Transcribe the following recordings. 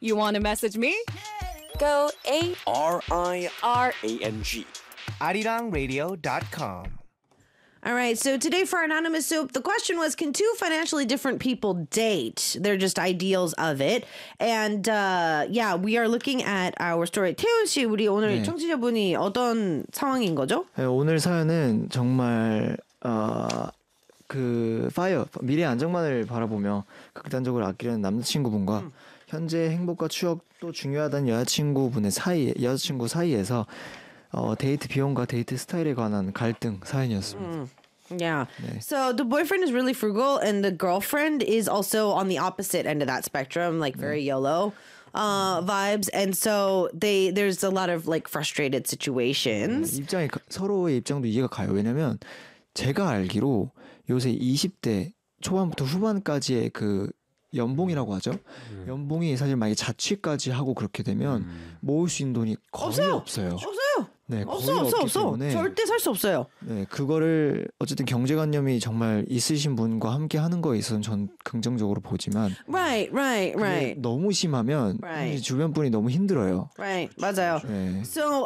You want to message me? Go RIRANG. arirang.radio.com. All right, so today for Anonymous Soup, the question was, can two financially different people date? They're just ideals of it. And yeah, we are looking at our story. 태훈 씨, 우리 오늘 네. 청취자분이 어떤 상황인 거죠? 네, 오늘 사연은 정말 그 미래 안정만을 바라보며 극단적으로 아끼려는 남자친구분과 현재 행복과 추억도 중요하다는 여자친구 사이에서 데이트 비용과 데이트 스타일에 관한 갈등 사연이었습니다. Yeah. So the boyfriend is really frugal and the girlfriend is also on the opposite end of that spectrum, like very YOLO vibes. And so there's a lot of like frustrated situations. 서로의 입장도 이해가 가요. 왜냐면 제가 알기로 요새 20대 초반부터 후반까지의 그 연봉이라고 하죠. 연봉이 사실 만약에 자취까지 하고 그렇게 되면 모을 수 있는 돈이 거의 없어요. 네, 없어. 절대 살 수 없어요. 네, 그거를 어쨌든 경제관념이 정말 있으신 분과 함께 하는 거에 있어서는 전 긍정적으로 보지만 Right. 너무 심하면 주변 분이 너무 힘들어요. Right. 맞아요. 네. So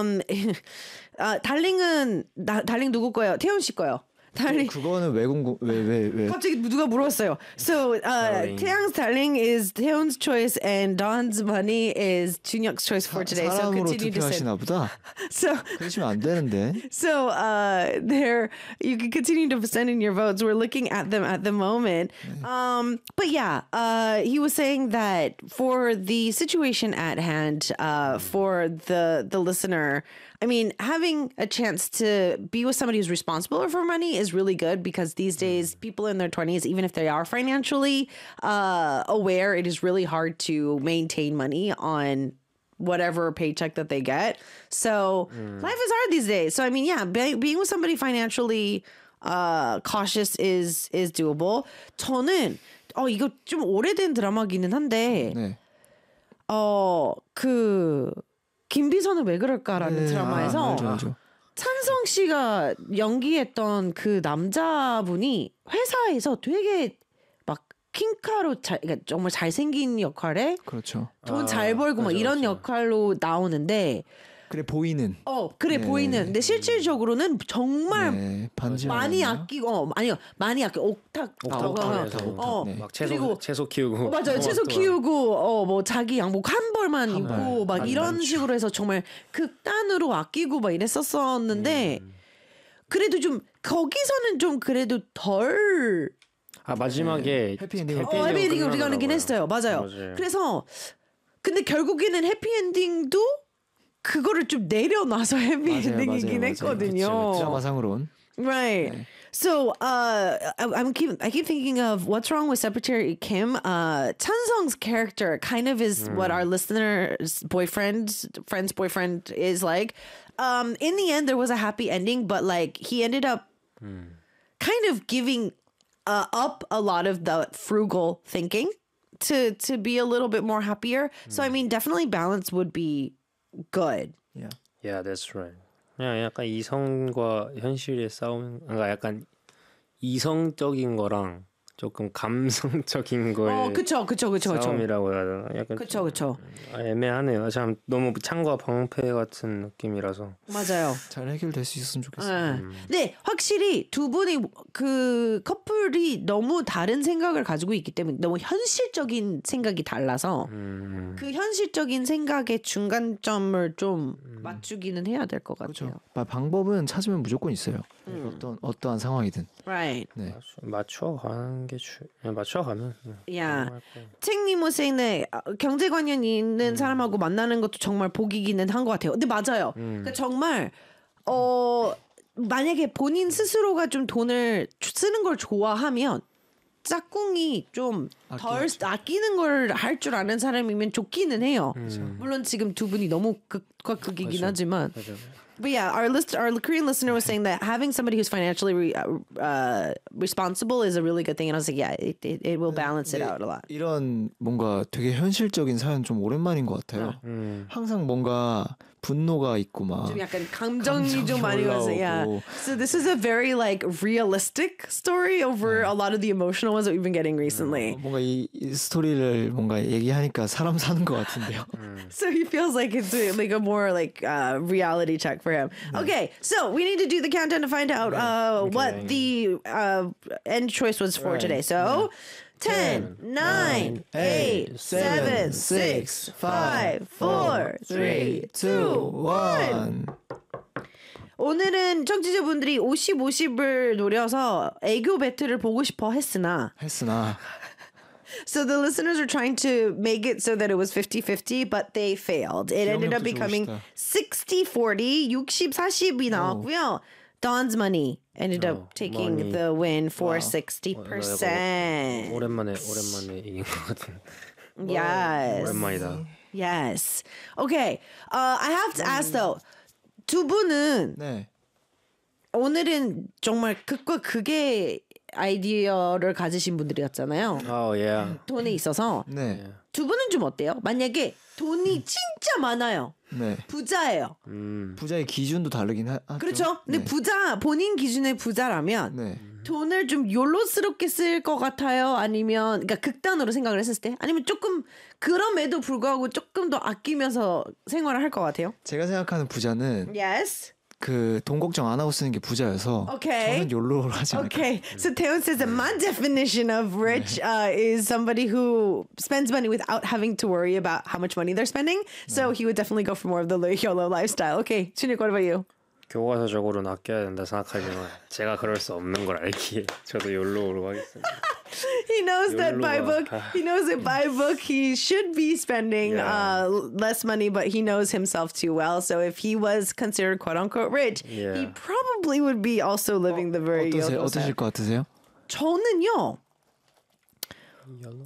달링 누구 거예요? 태훈 씨 거요. 달링. 그거는 왜 갑자기 누가 물어봤어요. So 태양's darling is Taehoon's choice and Don's money is 준혁's choice for today. So 사랑으로 continue to send. 투표하시나 보다. So 그러시면 안 되는데. So there you can continue to send in your votes. We're looking at them at the moment. But yeah, he was saying that for the situation at hand, for the listener, I mean, having a chance to be with somebody who's responsible for money is really good because these days people in their 20s, even if they are financially aware, it is really hard to maintain money on whatever paycheck that they get. So life is hard these days. So I mean, yeah, being with somebody financially cautious is doable. 저는 이거 좀 오래된 드라마기는 한데 네. 김비서는 왜 그럴까라는 드라마에서 알죠. 찬성 씨가 연기했던 그 남자분이 회사에서 되게 막 킹카로 그러니까 정말 잘생긴 역할에 그렇죠. 돈 잘 벌고 막 이런 역할로 나오는데 그래 보이는. 보이는. 근데 실질적으로는 정말 많이 아끼고 많이 아끼고 옥탑. 막 채소 키우고. 맞아요. 채소 키우고 뭐 자기 양복 한 벌만 입고 막 이런 식으로 해서 정말 극단으로 아끼고 막 이랬었었는데 그래도 좀 거기서는 좀 그래도 덜 마지막에 해피엔딩을 우리가 하긴 했어요. 맞아요. 그래서 근데 결국에는 해피엔딩도 그거를 좀 내려놔서 해피엔딩이긴 했거든요. 드라마상으로는. Right. So I keep thinking of What's Wrong with Secretary Kim. Chansung's character kind of is what our listener's friend's boyfriend is like. In the end, there was a happy ending, but like he ended up kind of giving up a lot of the frugal thinking to be a little bit more happier. So I mean, definitely balance would be good. Yeah, that's right. 그냥 약간 이성과 현실의 싸움, 그러니까 약간 이성적인 거랑 조금 감성적인 거의 그쵸. 싸움이라고 해야 되나? 약간 그쵸. 애매하네요. 참 너무 창과 방패 같은 느낌이라서. 맞아요. 잘 해결될 수 있었으면 좋겠어요. 네, 확실히 두 분이 그 커플이 너무 다른 생각을 가지고 있기 때문에 너무 현실적인 생각이 달라서 그 현실적인 생각의 중간점을 좀 맞추기는 해야 될 것 같아요. 그렇죠. 방법은 찾으면 무조건 있어요. 어떠한 상황이든. Right. 네. 맞춰가는 게 맞춰가면. Yeah. 책님 was saying that 경제관념이 있는 사람하고 만나는 것도 정말 복이기는 한 것 같아요. 근데 맞아요. 그러니까 정말 만약에 본인 스스로가 좀 돈을 쓰는 걸 좋아하면 짝꿍이 좀 덜 아끼는 걸 할 줄 아는 사람이면 좋기는 해요. 물론 지금 두 분이 너무 극과 극이긴 하지만. But yeah, our Korean listener was saying that having somebody who's financially responsible is a really good thing. And I was like, yeah, it will balance it out a lot. 이런 뭔가 되게 현실적인 사연 좀 오랜만인 것 같아요. 항상 뭔가 분노가 있고 막 좀 약간 감정이 좀 많이 올라오고. 왔어요. Yeah. So this is a very like realistic story over a lot of the emotional ones that we've been getting recently. 뭔가 이 스토리를 뭔가 얘기하니까 사람 사는 것 같은데요. So he feels like it's like a more like reality check for him. Okay, so we need to do the countdown to find out what the end choice was for today. So 10, 9, 8, 7, 6, 5, 4, 3, 2, 1. 오늘은 청취자분들이 50, 50을 노려서 애교 배틀을 보고 싶어 했으나 했으나 So the listeners are trying to make it so that it was 50-50, but they failed. It ended up 기억력도 becoming 좋으시다. 60-40, 60-40이 나왔고요. Don's money ended up taking money. the win for Wow. 60%. 오랜만에 이긴 것 같은. Yes. 오랜만이다. Yes. Okay. I have to ask though. 두 분은 네. 오늘은 정말 극과 극의 아이디어를 가지신 분들이었잖아요. Oh yeah. 돈에 있어서. 네. 두 분은 좀 어때요? 만약에 돈이 진짜 많아요. 네. 부자예요. 부자의 기준도 다르긴 하죠. 그렇죠? 근데 네. 부자, 본인 기준의 부자라면 네. 돈을 좀 욜로스럽게 쓸 것 같아요? 아니면, 그러니까 극단으로 생각을 했을 때? 아니면 조금, 그럼에도 불구하고 조금 더 아끼면서 생활을 할 것 같아요? 제가 생각하는 부자는 Yes. 그 돈 걱정 안 하고 쓰는 게 부자여서 Okay. 저는 욜로를 하지 않을까. Okay, so Taeyeon says that my definition of rich is somebody who spends money without having to worry about how much money they're spending. So he would definitely go for more of the YOLO lifestyle. Okay, Chunik, what about you? 교과서적으로는 아껴야 된다 생각하지만 제가 그럴 수 없는 걸 알기에 저도 욜로로 하겠습니다. He knows that by YOLO. book, he knows that by book he should be spending Yeah. less money, but he knows himself too well. So if he was considered quote unquote rich, he Yeah. probably would be also living the very 어떠세요? YOLO 어떠실 style. 것 같으세요? 저는요. 욜로?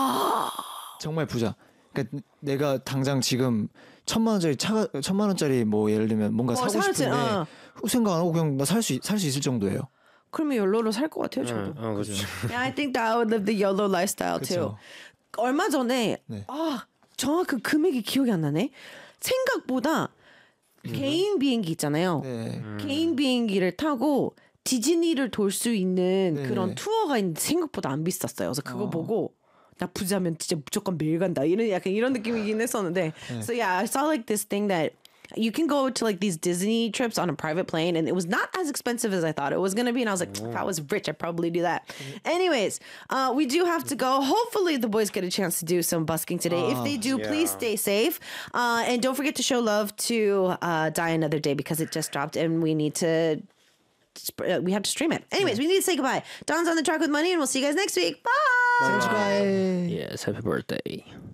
정말 부자. 그러니까 내가 당장 지금 1,000만 원짜리 뭐 예를 들면 뭔가 사고 사야지, 싶은데 생각 안 하고 그냥 나 살 수 있을 정도예요. 그러면 YOLO로 살 것 같아요, 저도. 그렇죠. Yeah, I think that I would live the YOLO lifestyle too. 그쵸. 얼마 전에 네. 정확히 금액이 기억이 안 나네. 생각보다 개인 비행기 있잖아요. 네. 개인 비행기를 타고 디즈니를 돌 수 있는 네. 그런 투어가 있는데 생각보다 안 비쌌어요. 그래서 그거 보고 나 부자면 진짜 무조건 매일 간다. 약간 이런 느낌이긴 했었는데. So yeah, I saw like this thing that you can go to like these Disney trips on a private plane and it was not as expensive as I thought it was going to be. And I was like, if I was rich, I'd probably do that. Anyways, we do have to go. Hopefully the boys get a chance to do some busking today. If they do, please stay safe. And don't forget to show love to Die Another Day because it just dropped and we need to we have to stream it. Anyways, we need to say goodbye. Don's on the track with money and we'll see you guys next week. Bye. 생일 축하해. Yes, happy birthday.